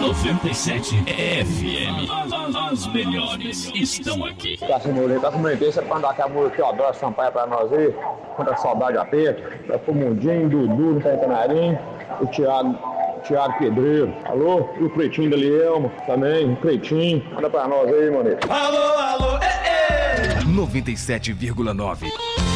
97 FM. As melhores estão aqui. Cássio Moreira, esse é pra andar aqui a música que eu adoro, Sampaio pra nós aí. Contra a saudade aperto. É pro Mundinho, Dudu, Canarim, o Thiago Pedreiro. Alô? E o Pretinho da Lielma também, o Pretinho. Manda pra nós aí, maneiro. Alô, alô, 97,9.